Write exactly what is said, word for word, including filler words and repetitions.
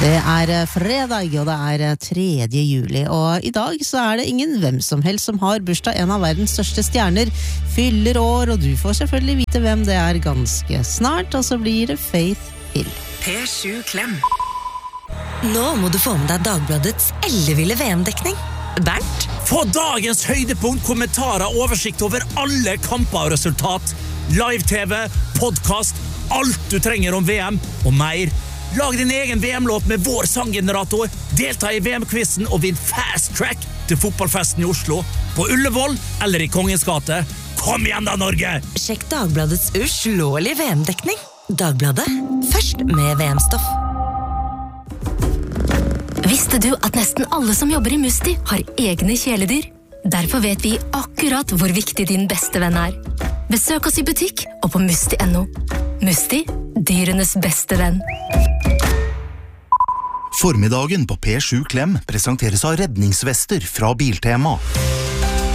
Det er fredag, og det er tredje juli, og i dag så er det ingen hvem som helst som har bursdag. En av verdens største stjerner fyller år, og du får selvfølgelig vite hvem det er ganske snart, og så blir det Faith Hill. P sju Klem. Nå må du få med deg Dagbladets elleville V M-dekning. Bernt? Få dagens høydepunkt, kommentarer, oversikt over alle kamper og resultat. Live-T V, podcast, alt du trenger om V M og mer. Lag din egen V M-låt med vår sanggenerator, delta i V M-quizen og vinn fast track til fotballfesten i Oslo, på Ullevål eller i Kongens gate. Kom igjen da, Norge! Sjekk Dagbladets uslåelige V M-dekning. Dagbladet, først med V M-stoff. Visste du at nesten alle som jobber i Musti har egne kjæledyr? Derfor vet vi akkurat hvor viktig din beste venn er. Besøk oss i butikk og på musti punktum no. Musti, dyrenes beste venn. Formiddagen på P sju Klem presenteres av redningsvester fra Biltema.